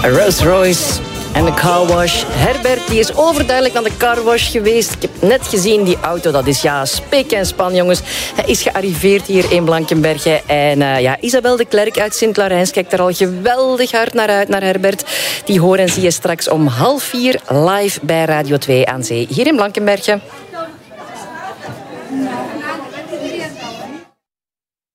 Rolls Royce en de carwash. Herbert die is overduidelijk naar de carwash geweest. Ik heb net gezien, die auto, dat is spik en span, jongens. Hij is gearriveerd hier in Blankenberge. En Isabel de Klerk uit Sint-Laurens kijkt er al geweldig hard naar uit, naar Herbert. Die hoor en zie je straks om 3:30 live bij Radio 2 aan Zee, hier in Blankenberge.